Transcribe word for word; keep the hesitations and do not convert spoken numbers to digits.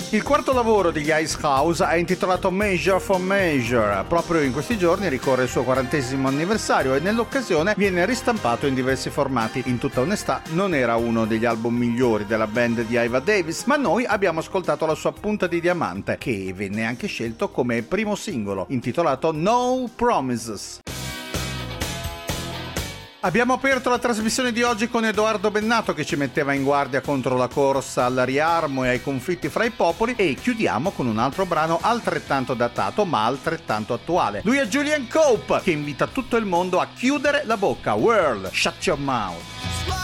Il quarto lavoro degli Icehouse è intitolato Measure for Measure. Proprio in questi giorni ricorre il suo quarantesimo anniversario e nell'occasione viene ristampato in diversi formati. In tutta onestà non era uno degli album migliori della band di Iva Davis, ma noi abbiamo ascoltato la sua punta di diamante, che venne anche scelto come primo singolo, intitolato No Promises. Abbiamo aperto la trasmissione di oggi con Edoardo Bennato che ci metteva in guardia contro la corsa al riarmo e ai conflitti fra i popoli, e chiudiamo con un altro brano altrettanto datato ma altrettanto attuale. Lui è Julian Cope, che invita tutto il mondo a chiudere la bocca. World, shut your mouth.